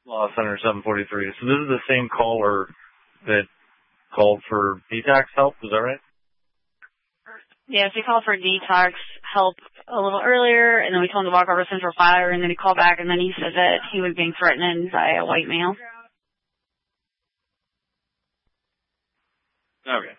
Law Center 743. So this is the same caller that called for detox help, is that right? Yes, he called for detox help a little earlier, and then we told him to walk over to Central Fire, and then he called back, and then he said that he was being threatened by a white male. Okay.